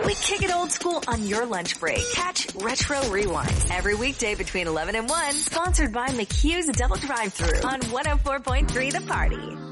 We kick it old school on your lunch break. Catch Retro Rewind every weekday between 11 and 1. Sponsored by McHugh's Double Drive-Thru on 104.3 The Party.